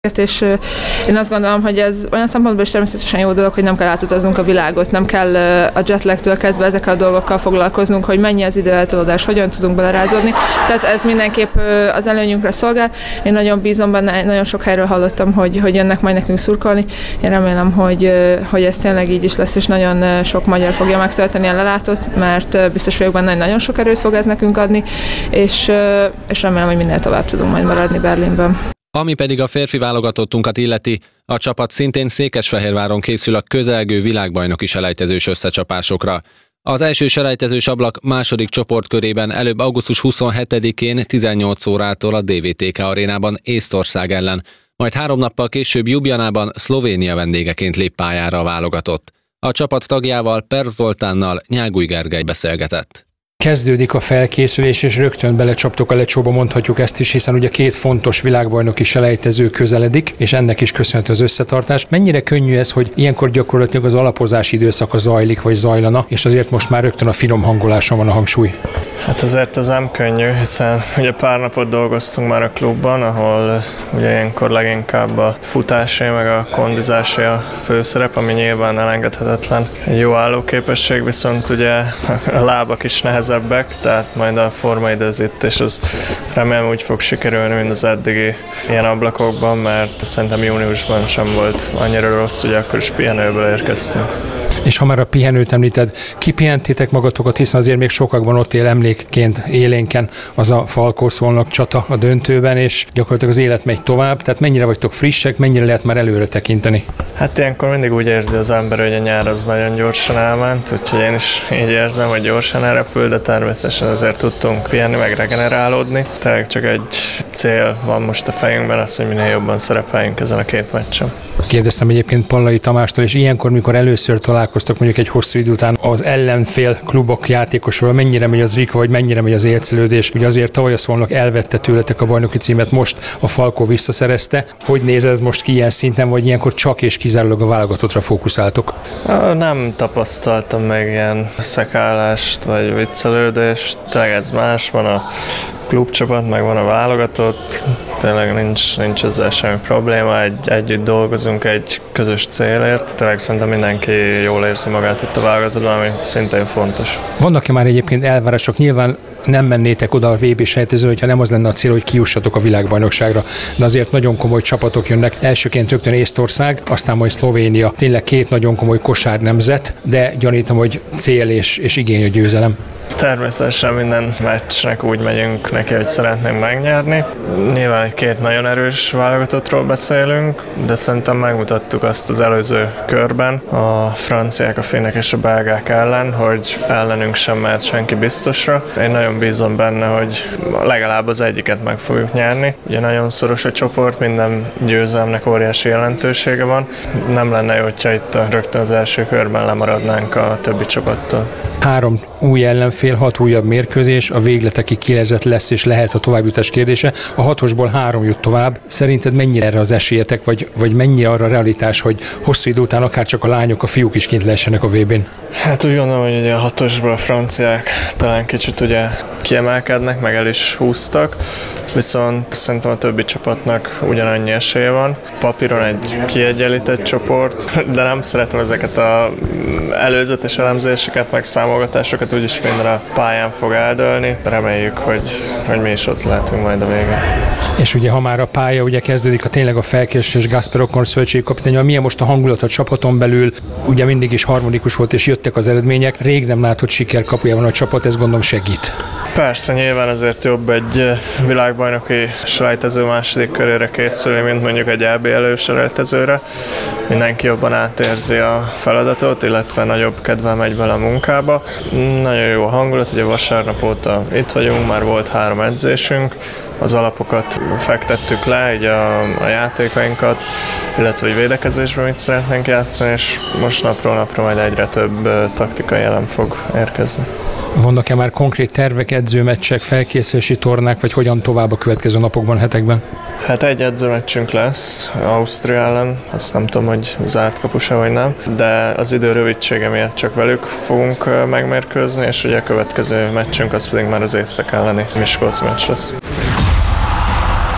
És én azt gondolom, hogy ez olyan szempontból is természetesen jó dolog, hogy nem kell átutaznunk a világot, nem kell a jetlagtől kezdve ezekkel a dolgokkal foglalkoznunk, hogy mennyi az időeltolódás, hogyan tudunk belerázódni. Tehát ez mindenképp az előnyünkre szolgál. Én nagyon bízom benne, nagyon sok helyről hallottam, hogy jönnek majd nekünk szurkolni. Én remélem, hogy ez tényleg így is lesz, és nagyon sok magyar fogja megtölteni a lelátót, mert biztos vagyok benne, hogy nagyon sok erőt fog ez nekünk adni, és remélem, hogy minél tovább tudunk majd maradni Berlinben. Ami pedig a férfi válogatottunkat illeti, a csapat szintén Székesfehérváron készül a közelgő világbajnoki selejtezős összecsapásokra. Az első selejtezős ablak második csoportkörében előbb augusztus 27-én 18 órától a DVTK arénában Észtország ellen, majd 3 nappal később Ljubljanában Szlovénia vendégeként lép pályára a válogatott. A csapat tagjával Persz Zoltánnal Nyáguly Gergely beszélgetett. Kezdődik a felkészülés, és rögtön belecsaptok a lecsóba, mondhatjuk ezt is, hiszen ugye 2 fontos világbajnoki selejtező közeledik, és ennek is köszönhető az összetartás. Mennyire könnyű ez, hogy ilyenkor gyakorlatilag az alapozási időszaka zajlik, vagy zajlana, és azért most már rögtön a finom hangoláson van a hangsúly? Hát azért ez nem könnyű, hiszen ugye pár napot dolgoztunk már a klubban, ahol ugye ilyenkor leginkább a futásé meg a kondizásé a főszerep, ami nyilván elengedhetetlen. Egy jó állóképesség, viszont ugye a lábak is nehezebbek, tehát majd a formaidőzítés az remélem úgy fog sikerülni, mint az eddigi ilyen ablakokban, mert szerintem júniusban sem volt annyira rossz, ugye akkor is pihenőből érkeztünk. És ha már a pihenőt említed, kipihentétek magatokat, hiszen azért még sokakban ott él emlékként élénken az a Falkó-Szolnok csata a döntőben, és gyakorlatilag az élet megy tovább, tehát mennyire vagytok frissek, mennyire lehet már előre tekinteni? Hát ilyenkor mindig úgy érzi az ember, hogy a nyár az nagyon gyorsan elment, úgyhogy én is így érzem, hogy gyorsan elrepül, de természetesen azért tudtunk pihenni, meg regenerálódni. Tehát csak egy cél van most a fejünkben, az, hogy minél jobban szerepeljünk ezen a 2 meccsen. Kérdeztem egyébként Pallai Tamástól, és ilyenkor, mikor először találkoztok mondjuk egy hosszú idő után az ellenfél klubok játékosával, mennyire megy az rika, vagy mennyire megy az élcelődés? Ugye azért tavaly a Szolnok elvette tőletek a bajnoki címet, most a Falkó visszaszerezte. Hogy néz ez most ki ilyen szinten, vagy ilyenkor csak és kizárólag a válogatottra fókuszáltok? Nem tapasztaltam meg ilyen szekálást, vagy viccelődést, tényleg ez más, van a klubcsapat, meg van a válogatott, tényleg nincs ezzel semmi probléma, együtt dolgozunk egy közös célért, tényleg szerintem mindenki jól érzi magát itt a válogatottban, ami szintén fontos. Vannak-e már egyébként elvárások? Nyilván nem mennétek oda a VB sejtezőre, hogyha nem az lenne a cél, hogy kijussatok a világbajnokságra. De azért nagyon komoly csapatok jönnek. Elsőként rögtön Észtország, aztán majd Szlovénia. Tényleg 2 nagyon komoly kosárnemzet, de gyanítom, hogy cél és igény a győzelem. Természetesen minden meccsnek úgy megyünk neki, hogy szeretnénk megnyerni. Nyilván egy 2 nagyon erős válogatottról beszélünk, de szerintem megmutattuk azt az előző körben a franciák, a finnek és a belgák ellen, hogy ellenünk sem mehet senki biztosra. Én nagyon bízom benne, hogy legalább az egyiket meg fogjuk nyerni. Ugye nagyon szoros a csoport, minden győzelmnek óriási jelentősége van. Nem lenne jó, hogyha itt rögtön az első körben lemaradnánk a többi csapattól. 3 új ellenfél, 6 újabb mérkőzés, a végletekig kilezett lesz és lehet a továbbjutás kérdése. A 6-osból 3 jut tovább. Szerinted mennyire erre az esélyetek, vagy mennyi arra a realitás, hogy hosszú idő után akár csak a lányok, a fiúk is kint lehessenek a VB-n? Hát úgy gondolom, hogy ugye a 6-osból a franciák talán kicsit ugye kiemelkednek, meg el is húztak, viszont szerintem a többi csapatnak ugyanannyi esélye van. Papíron egy kiegyenlített csoport, de nem szeretem ezeket az előzetes elemzéseket, meg számolgatásokat, úgyis minden a pályán fog eldőlni. Reméljük, hogy mi is ott lehetünk majd a végén. És ugye, ha már a pálya ugye kezdődik, tényleg a felkészülés Gászper Okon szövetségi kapitány, milyen most a hangulat a csapaton belül, ugye mindig is harmonikus volt, és jöttek az eredmények. Rég nem látott sikerkapujában a csapat, ez gondolom segít. Persze, nyilván azért jobb egy világbajnoki selejtező második körére készülni, mint mondjuk egy EB előselejtezőre. Mindenki jobban átérzi a feladatot, illetve nagyobb kedvel megy bele a munkába. Nagyon jó a hangulat, ugye vasárnap óta itt vagyunk, már volt 3 edzésünk, az alapokat fektettük le, így a játékainkat, illetve hogy védekezésben mit szeretnénk játszani, és most napról napra majd egyre több taktikai elem fog érkezni. Vannak-e már konkrét tervek, edzőmeccsek, felkészülési tornák, vagy hogyan tovább a következő napokban, hetekben? Hát egy edzőmeccsünk lesz Ausztria ellen, azt nem tudom, hogy zárt kapusa vagy nem, de az idő rövidsége miatt csak velük fogunk megmérkőzni, és ugye a következő meccsünk az pedig már az Észtek elleni Miskolci meccs lesz.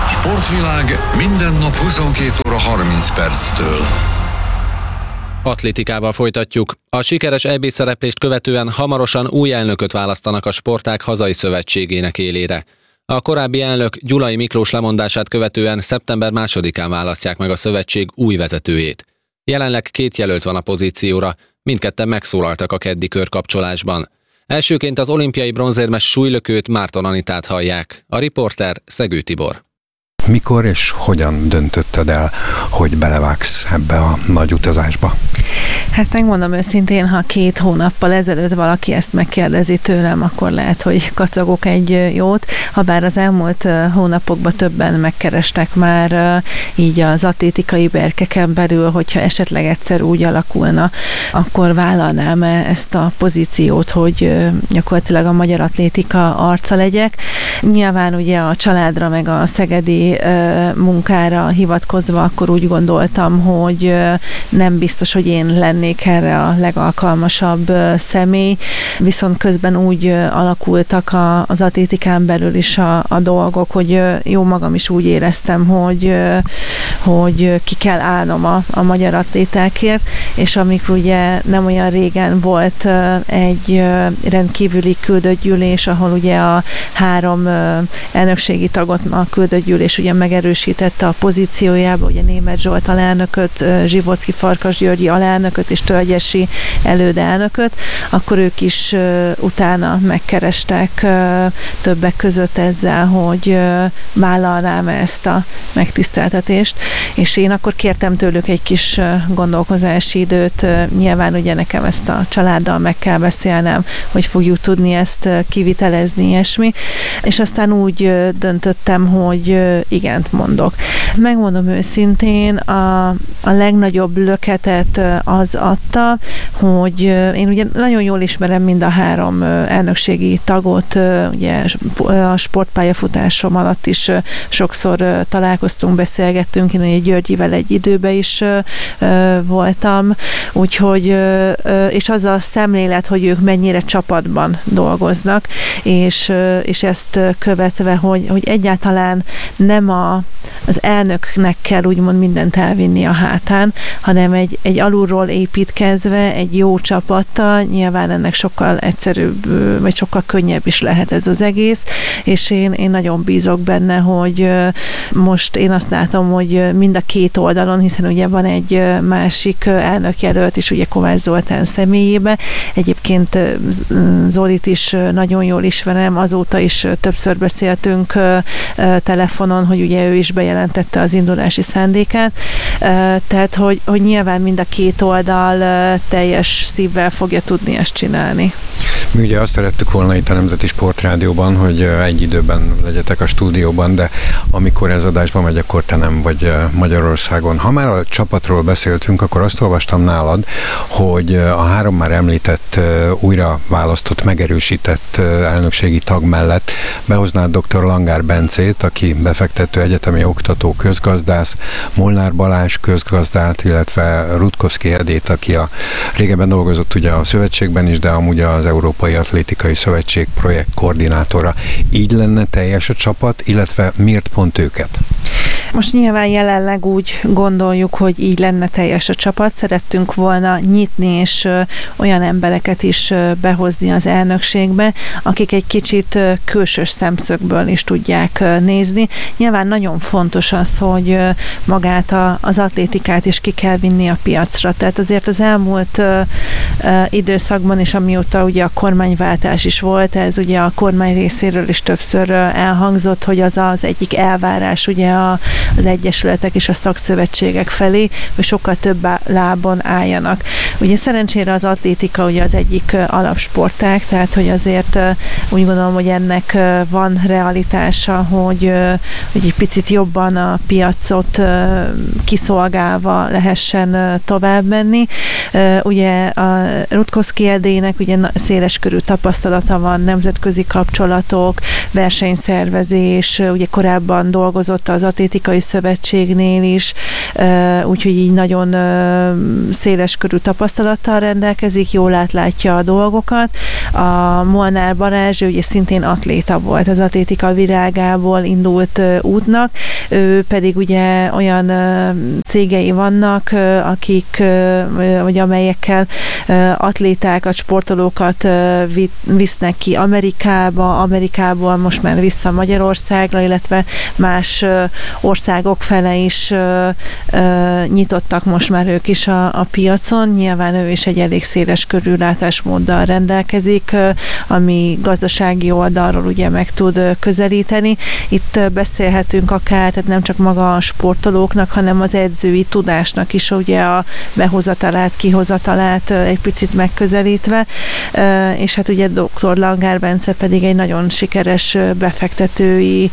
Sportvilág minden nap 22 óra 30 perctől. Atlétikával folytatjuk. A sikeres EB szereplést követően hamarosan új elnököt választanak a Sportág hazai szövetségének élére. A korábbi elnök Gyulai Miklós lemondását követően szeptember 2-án választják meg a szövetség új vezetőjét. Jelenleg 2 jelölt van a pozícióra, mindketten megszólaltak a keddi körkapcsolásban. Elsőként az olimpiai bronzérmes súlylökőt, Márton Anitát hallják. A riporter Szegő Tibor. Mikor és hogyan döntötted el, hogy belevágsz ebbe a nagy utazásba? Hát megmondom őszintén, ha 2 hónappal ezelőtt valaki ezt megkérdezi tőlem, akkor lehet, hogy kacagok egy jót. Habár az elmúlt hónapokban többen megkerestek már így az atlétikai berkeken belül, hogyha esetleg egyszer úgy alakulna, akkor vállalnám ezt a pozíciót, hogy gyakorlatilag a magyar atlétika arca legyek. Nyilván ugye a családra meg a szegedi munkára hivatkozva, akkor úgy gondoltam, hogy nem biztos, hogy én lennék erre a legalkalmasabb személy, viszont közben úgy alakultak az atlétikán belül is a dolgok, hogy jó magam is úgy éreztem, hogy ki kell állnom a magyar atlétákért, és amikor ugye nem olyan régen volt egy rendkívüli küldöttgyűlés, ahol ugye a 3 elnökségi tagot a küldöttgyűlés ugye megerősítette a pozíciójába, ugye Németh Zsolt alelnököt, Zsivocki Farkas Györgyi alelnököt és Tölgyesi elődelnököt, akkor ők is utána megkerestek többek között ezzel, hogy vállalnám ezt a megtiszteltetést, és én akkor kértem tőlük egy kis gondolkozási időt, nyilván ugye nekem ezt a családdal meg kell beszélnem, hogy fogjuk tudni ezt kivitelezni, ilyesmi, és aztán úgy döntöttem, hogy igent mondok. Megmondom őszintén, a legnagyobb löketet az adta, hogy én ugye nagyon jól ismerem mind a 3 elnökségi tagot, ugye a sportpályafutásom alatt is sokszor találkoztunk, beszélgettünk, én ugye Györgyivel egy időben is voltam, úgyhogy, és az a szemlélet, hogy ők mennyire csapatban dolgoznak, és ezt követve, hogy egyáltalán nem az elnöknek kell úgymond mindent elvinni a hátán, hanem egy alulról építkezve, egy jó csapattal, nyilván ennek sokkal egyszerűbb, vagy sokkal könnyebb is lehet ez az egész, és én nagyon bízok benne, hogy most én azt látom, hogy mind a 2 oldalon, hiszen ugye van egy másik elnökjelölt is, ugye Kovács Zoltán személyébe. Egyébként Zolit is nagyon jól ismerem, azóta is többször beszéltünk telefonon, hogy ugye ő is bejelentette az indulási szándékát, tehát hogy nyilván mind a 2 oldal teljes szívvel fogja tudni ezt csinálni. Mi ugye azt szerettük volna itt a Nemzeti Sportrádióban, hogy egy időben legyetek a stúdióban, de amikor ez adásba megy, akkor te nem vagy Magyarországon. Ha már a csapatról beszéltünk, akkor azt olvastam nálad, hogy a 3 már említett, újra választott, megerősített elnökségi tag mellett behoznád dr. Langár Bencét, aki befektető, egyetemi oktató, közgazdász, Molnár Balázs közgazdát, illetve Rutkowski Edét, aki régebben dolgozott ugye a szövetségben is, de amúgy az Európai Atlétikai Szövetség projekt koordinátora. Így lenne teljes a csapat, illetve miért pont őket? Most nyilván jelenleg úgy gondoljuk, hogy így lenne teljes a csapat. Szerettünk volna nyitni, és olyan embereket is behozni az elnökségbe, akik egy kicsit külsős szemszögből is tudják nézni. Nyilván nagyon fontos az, hogy magát az atlétikát is ki kell vinni a piacra. Tehát azért az elmúlt időszakban is, amióta ugye a kormányváltás is volt, ez ugye a kormány részéről is többször elhangzott, hogy az egyik elvárás ugye az egyesületek és a szakszövetségek felé, hogy sokkal több lábon álljanak. Ugye szerencsére az atlétika ugye az egyik alapsportág, tehát hogy azért úgy gondolom, hogy ennek van realitása, hogy egy picit jobban a piacot kiszolgálva lehessen tovább menni. Ugye a Rutkowski Edének ugye széleskörű tapasztalata van, nemzetközi kapcsolatok, versenyszervezés, ugye korábban dolgozott az Atlétikai Szövetségnél is, úgyhogy így nagyon széles körű tapasztalattal rendelkezik, jól átlátja a dolgokat. A Molnár Balázs, ugye szintén atléta volt, az atlétika világából indult útnak, ő pedig ugye olyan cégei vannak, akik, vagy amelyekkel atlétákat, sportolókat visznek ki Amerikából most már vissza Magyarországra, illetve más országok fele is nyitottak most már ők is a piacon. Nyilván ő is egy elég széles körű látásmóddal rendelkezik, ami gazdasági oldalról ugye meg tud közelíteni. Itt beszélhetünk akár, tehát nem csak maga a sportolóknak, hanem az edzői tudásnak is ugye a behozatalát, kihozatalát egy picit megközelítve, és hát ugye dr. Langár Bence pedig egy nagyon sikeres befektetői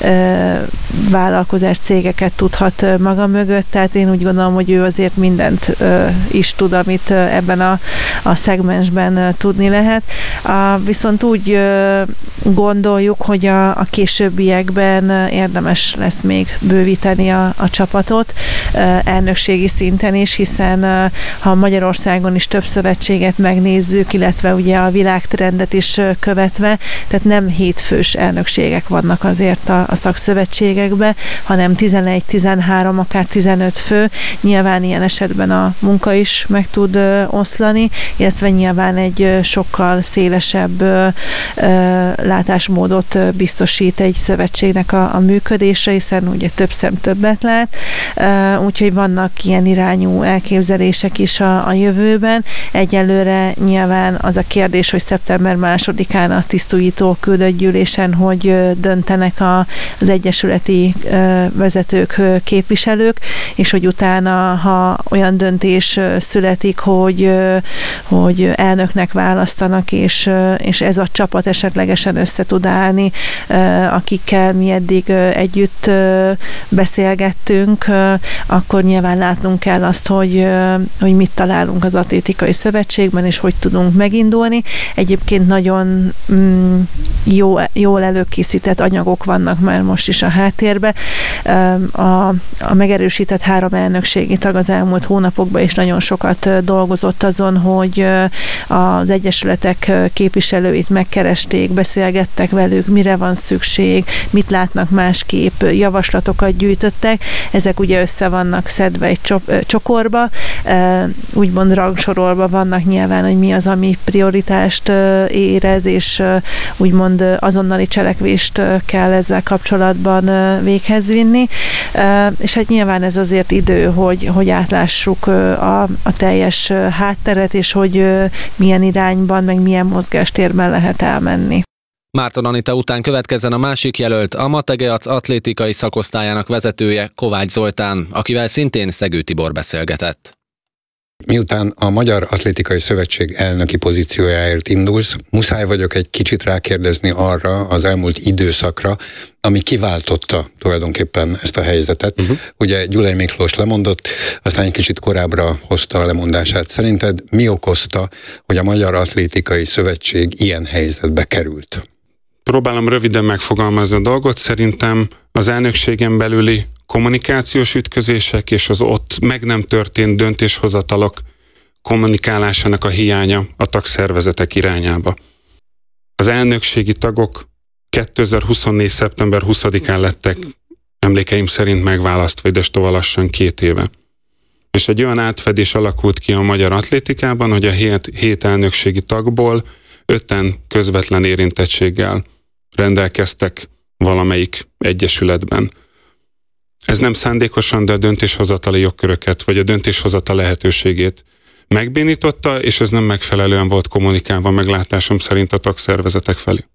vállalkozás cégeket tudhat maga mögött, tehát én úgy gondolom, hogy ő azért mindent is tud, amit ebben a szegmensben tudni lehet. Viszont úgy gondoljuk, hogy a későbbiekben érdemes lesz még bővíteni a csapatot elnökségi szinten is, hiszen ha Magyarországon is több szövetséget megnézzük, illetve ugye a világtrendet is követve, tehát nem 7 fős elnökségek vannak azért a szakszövetségekben, hanem 11, 13, akár 15 fő. Nyilván ilyen esetben a munka is meg tud oszlani, illetve nyilván egy sokkal szélesebb látásmódot biztosít egy szövetségnek a működésre, hiszen ugye több szem többet lát, úgyhogy vannak ilyen irányú elképzelések is a jövőben. Egyelőre nyilván az a kérdés, hogy szeptember 2-án a tisztújító küldött gyűlésen, hogy döntenek az egyesületi vezetők, képviselők, és hogy utána, ha olyan döntés születik, hogy elnöknek választanak, és ez a csapat esetlegesen össze tud állni, akikkel mi eddig együtt beszélgettünk, akkor nyilván látnunk kell azt, hogy mit találunk az atlétikai szövetségben, és hogy tudunk megindulni. Egyébként nagyon jól előkészített anyagok vannak már most is a háttérben. A megerősített 3 elnökségi tag az elmúlt hónapokban is nagyon sokat dolgozott azon, hogy az egyesületek képviselőit megkeresték, beszélgettek velük, mire van szükség, mit látnak másképp, javaslatokat gyűjtöttek. Ezek ugye össze vannak szedve egy csokorba, úgymond rangsorolva vannak nyilván, hogy mi az, ami prioritást érez, és úgymond azonnali cselekvést kell ezzel kapcsolatban véghez vinni. És hát nyilván ez azért idő, hogy átlássuk a teljes hátteret, és hogy milyen irányban, meg milyen mozgástérben lehet elmenni. Márton Anita után következzen a másik jelölt, a Mategeac atlétikai szakosztályának vezetője, Kovács Zoltán, akivel szintén Szegő Tibor beszélgetett. Miután a Magyar Atlétikai Szövetség elnöki pozíciójáért indulsz, muszáj vagyok egy kicsit rákérdezni arra az elmúlt időszakra, ami kiváltotta tulajdonképpen ezt a helyzetet. Ugye Gyulai Miklós lemondott, aztán egy kicsit korábbra hozta a lemondását. Szerinted mi okozta, hogy a Magyar Atlétikai Szövetség ilyen helyzetbe került? Próbálom röviden megfogalmazni a dolgot. Szerintem az elnökségen belüli kommunikációs ütközések és az ott meg nem történt döntéshozatalok kommunikálásának a hiánya a tagszervezetek irányába. Az elnökségi tagok 2024. szeptember 20-án lettek emlékeim szerint megválasztva, idestova lassan 2 éve. És egy olyan átfedés alakult ki a magyar atlétikában, hogy a 7 elnökségi tagból 5-en közvetlen érintettséggel rendelkeztek valamelyik egyesületben. Ez nem szándékosan, de a döntéshozatali jogköröket, vagy a döntéshozatal lehetőségét megbénította, és ez nem megfelelően volt kommunikálva meglátásom szerint a tagszervezetek felé.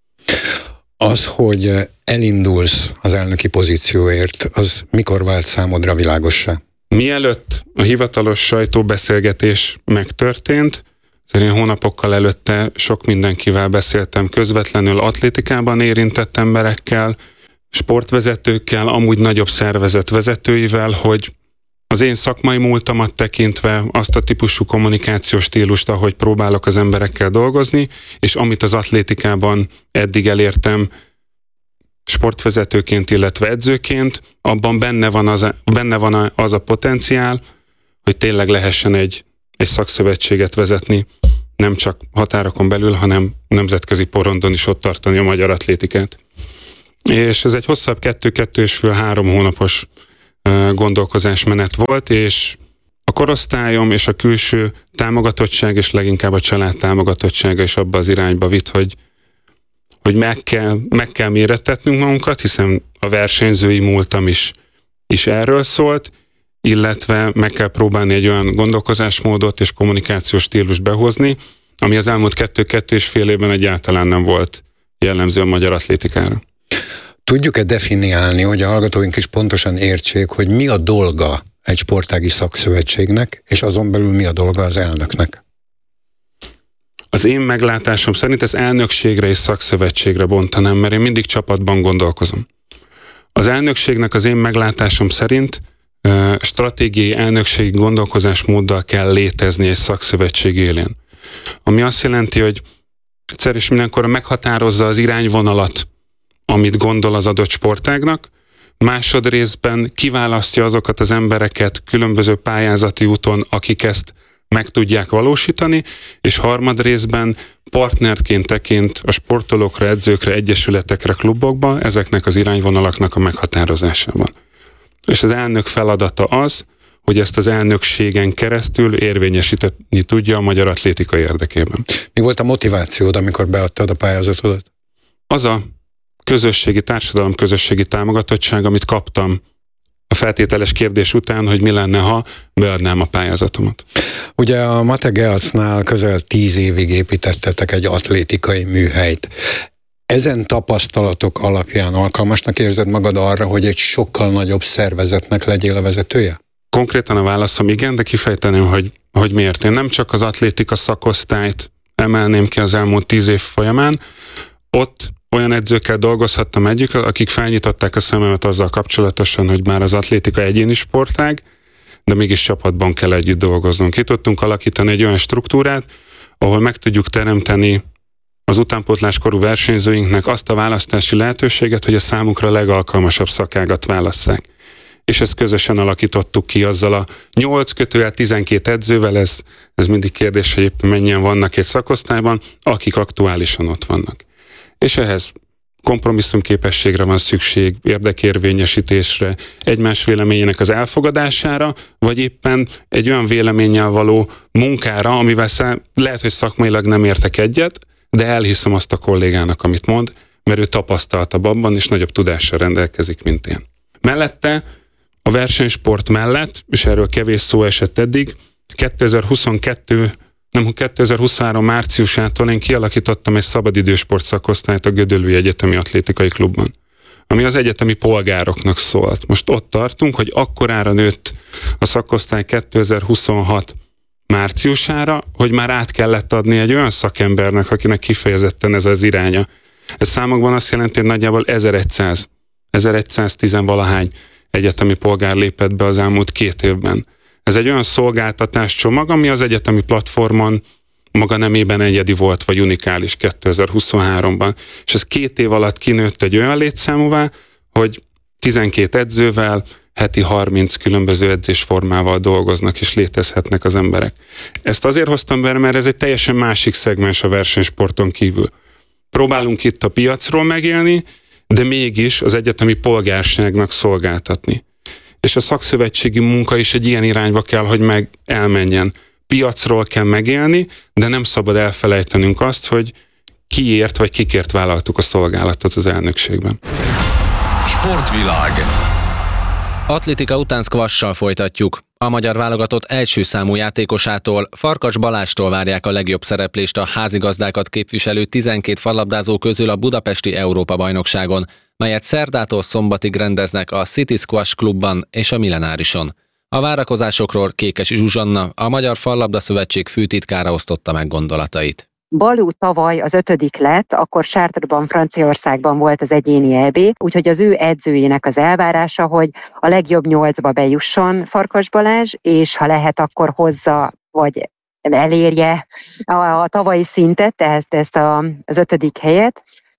Az, hogy elindulsz az elnöki pozícióért, az mikor vált számodra világossá? Mielőtt a hivatalos sajtóbeszélgetés megtörtént, szerint hónapokkal előtte sok mindenkivel beszéltem közvetlenül atlétikában érintett emberekkel, sportvezetőkkel, amúgy nagyobb szervezet vezetőivel, hogy az én szakmai múltamat tekintve azt a típusú kommunikációs stílust, ahogy próbálok az emberekkel dolgozni, és amit az atlétikában eddig elértem, sportvezetőként, illetve edzőként, abban benne van az a potenciál, hogy tényleg lehessen egy szakszövetséget vezetni, nem csak határokon belül, hanem nemzetközi porondon is ott tartani a magyar atlétikát. És ez egy hosszabb 2-2,5-3 hónapos gondolkozásmenet volt, és a korosztályom és a külső támogatottság, és leginkább a család támogatottsága is abba az irányba vitt, hogy meg kell mérettetnünk magunkat, hiszen a versenyzői múltam is erről szólt, illetve meg kell próbálni egy olyan gondolkozásmódot és kommunikációs stílus behozni, ami az elmúlt 2-2,5 évben egyáltalán nem volt jellemző a magyar atlétikára. Tudjuk-e definiálni, hogy a hallgatóink is pontosan értsék, hogy mi a dolga egy sportági szakszövetségnek, és azon belül mi a dolga az elnöknek? Az én meglátásom szerint ez elnökségre és szakszövetségre bontanám, mert én mindig csapatban gondolkozom. Az elnökségnek az én meglátásom szerint stratégiai elnökségi gondolkozásmóddal kell létezni egy szakszövetség élén. Ami azt jelenti, hogy egyszer és mindenkorra meghatározza az irányvonalat, amit gondol az adott sportágnak, másodrészben kiválasztja azokat az embereket különböző pályázati úton, akik ezt meg tudják valósítani, és harmadrészben partnerként tekint a sportolókra, edzőkre, egyesületekre, klubokba ezeknek az irányvonalaknak a meghatározásában. És az elnök feladata az, hogy ezt az elnökségen keresztül érvényesíteni tudja a magyar atlétika érdekében. Mi volt a motivációd, amikor beadtad a pályázatodat? Az a társadalom közösségi támogatottság, amit kaptam a feltételes kérdés után, hogy mi lenne, ha beadnám a pályázatomat. Ugye a Mate Geacnál közel 10 évig építettetek egy atlétikai műhelyt. Ezen tapasztalatok alapján alkalmasnak érzed magad arra, hogy egy sokkal nagyobb szervezetnek legyél a vezetője? Konkrétan a válaszom igen, de kifejteném, hogy miért. Én nem csak az atlétika szakosztályt emelném ki az elmúlt 10 év folyamán, ott olyan edzőkkel dolgozhattam együtt, akik felnyitották a szememet azzal kapcsolatosan, hogy már az atlétika egyéni sportág, de mégis csapatban kell együtt dolgoznunk. Ki tudtunk alakítani egy olyan struktúrát, ahol meg tudjuk teremteni az utánpótláskorú versenyzőinknek azt a választási lehetőséget, hogy a számukra legalkalmasabb szakágat válasszák. És ezt közösen alakítottuk ki azzal a 8-12 edzővel, ez mindig kérdés, hogy éppen mennyien vannak egy szakosztályban, akik aktuálisan ott vannak. És ehhez kompromisszumképességre van szükség, érdekérvényesítésre, egymás véleményének az elfogadására, vagy éppen egy olyan véleménnyel való munkára, amivel lehet, hogy szakmailag nem értek egyet, de elhiszem azt a kollégának, amit mond, mert ő tapasztaltabb abban, és nagyobb tudással rendelkezik, mint én. Mellette, a versenysport mellett, és erről kevés szó esett eddig, 2023 márciusától én kialakítottam egy szabadidősport szakosztályt a Gödöllői Egyetemi Atlétikai Klubban, ami az egyetemi polgároknak szólt. Most ott tartunk, hogy akkorára nőtt a szakosztály 2026 márciusára, hogy már át kellett adni egy olyan szakembernek, akinek kifejezetten ez az iránya. Ez számokban azt jelenti, hogy nagyjából 1110-valahány egyetemi polgár lépett be az elmúlt 2 évben. Ez egy olyan szolgáltatáscsomag, ami az egyetemi platformon maga nemében egyedi volt, vagy unikális 2023-ban. És ez 2 év alatt kinőtt egy olyan létszámúvá, hogy 12 edzővel, heti 30 különböző edzésformával dolgoznak, és létezhetnek az emberek. Ezt azért hoztam be, mert ez egy teljesen másik szegmens a versenysporton kívül. Próbálunk itt a piacról megélni, de mégis az egyetemi polgárságnak szolgáltatni. És a szakszövetségi munka is egy ilyen irányba kell, hogy elmenjen. Piacról kell megélni, de nem szabad elfelejtenünk azt, hogy kiért vagy kikért vállaltuk a szolgálatot az elnökségben. Sportvilág. Atlétika után squash-sal folytatjuk. A magyar válogatott első számú játékosától, Farkas Balástól várják a legjobb szereplést a házigazdákat képviselő 12 fallabdázó közül a budapesti Európa-bajnokságon, melyet szerdától szombatig rendeznek a City Squash Klubban és a Millenárison. A várakozásokról Kékesi Zsuzsanna, a Magyar Fallabda Szövetség főtitkára osztotta meg gondolatait. Balú tavaly az 5. lett, akkor Chartres-ban, Franciaországban volt az egyéni EB, úgyhogy az ő edzőjének az elvárása, hogy a legjobb 8-ba bejusson Farkas Balázs, és ha lehet, akkor hozza, vagy elérje a tavalyi szintet, tehát ezt az 5. helyet.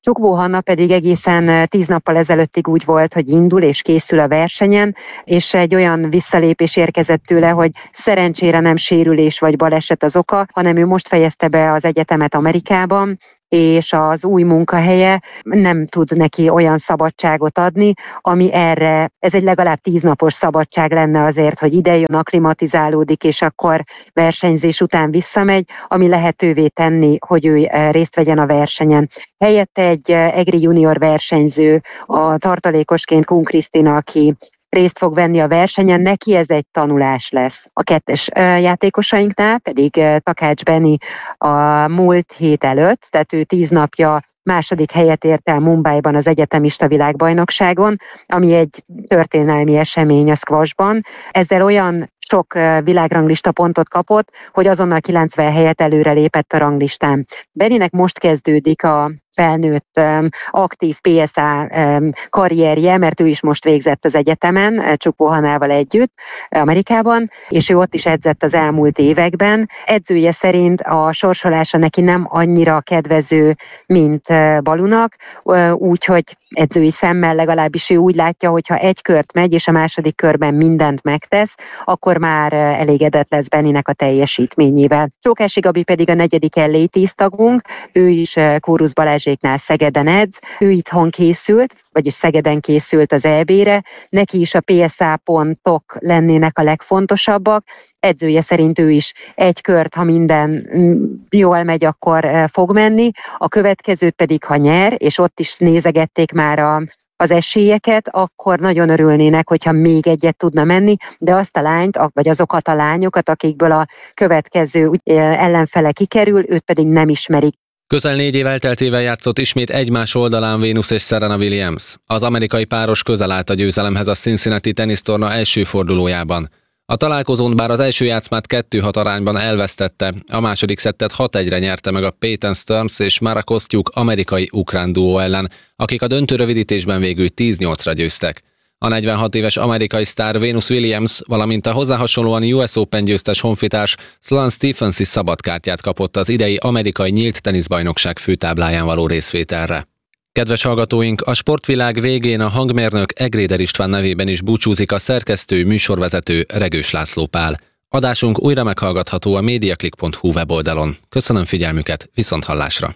Csukvó Hanna pedig egészen 10 nappal ezelőttig úgy volt, hogy indul és készül a versenyen, és egy olyan visszalépés érkezett tőle, hogy szerencsére nem sérülés vagy baleset az oka, hanem ő most fejezte be az egyetemet Amerikában, és az új munkahelye nem tud neki olyan szabadságot adni, ami erre, ez egy legalább 10 napos szabadság lenne azért, hogy ide jön, akklimatizálódik, és akkor versenyzés után visszamegy, ami lehetővé tenni, hogy ő részt vegyen a versenyen. Helyette egy egri junior versenyző, a tartalékosként Kun Krisztina, aki részt fog venni a versenyen, neki ez egy tanulás lesz. A kettes játékosainknál pedig Takács Benni a múlt hét előtt, tehát ő 10 napja második helyet ért el Mumbaiban az egyetemista világbajnokságon, ami egy történelmi esemény a squashban. Ezzel olyan sok világranglista pontot kapott, hogy azonnal 90 helyet előre lépett a ranglistán. Benninek most kezdődik a felnőtt aktív PSA karrierje, mert ő is most végzett az egyetemen, Csukvó Hannával együtt Amerikában, és ő ott is edzett az elmúlt években. Edzője szerint a sorsolása neki nem annyira kedvező, mint Balunak, úgyhogy edzői szemmel legalábbis ő úgy látja, hogy ha egy kört megy, és a második körben mindent megtesz, akkor már elégedett lesz Benninek a teljesítményével. Csókási Gabi pedig a 4. LA10 tagunk, ő is Kórusz Balázséknál Szegeden edz, ő itthon készült, vagyis Szegeden készült az EB-re, neki is a PSA pontok lennének a legfontosabbak, edzője szerint ő is egy kört, ha minden jól megy, akkor fog menni, a következőt pedig, ha nyer, és ott is nézegették már az esélyeket, akkor nagyon örülnének, hogyha még egyet tudna menni, de azt a lányt, vagy azokat a lányokat, akikből a következő ellenfele kikerül, őt pedig nem ismerik. Közel 4 év elteltével játszott ismét egymás oldalán Venus és Serena Williams. Az amerikai páros közel állt a győzelemhez a Cincinnati tenisztorna első fordulójában. A találkozón bár az első játszmát 2-6 arányban elvesztette, a második szettet 6-1-re nyerte meg a Peyton Stearns és Mara Kostyuk amerikai-ukrán duó ellen, akik a döntő rövidítésben végül 10-8-ra győztek. A 46 éves amerikai sztár Venus Williams, valamint a hozzá hasonlóan US Open győztes honfitárs Sloane Stephens is szabadkártyát kapott az idei amerikai nyílt teniszbajnokság főtábláján való részvételre. Kedves hallgatóink, a sportvilág végén a hangmérnök Egréder István nevében is búcsúzik a szerkesztő, műsorvezető Regős László Pál. Adásunk újra meghallgatható a mediaclick.hu weboldalon. Köszönöm figyelmüket, viszonthallásra!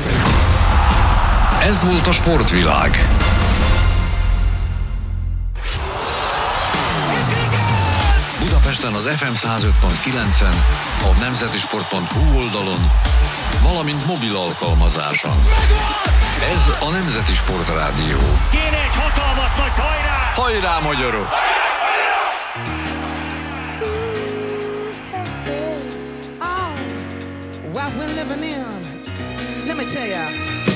Ez volt a sportvilág. Budapesten az FM 105.9-en, a nemzetisport.hu oldalon, valamint mobil alkalmazáson. Ez a Nemzeti Sportrádió. Kéne egy hatalmas nagy hajrá! Hajrá, magyarok! What we're living in, let me tell ya.